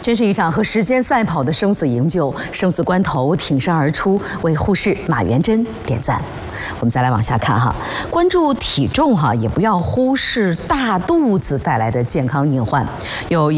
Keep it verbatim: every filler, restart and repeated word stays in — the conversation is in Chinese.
真是一场和时间赛跑的生死营救，生死关头挺身而出，为护士马元珍点赞。我们再来往下看哈，关注体重哈，也不要忽视大肚子带来的健康隐患。有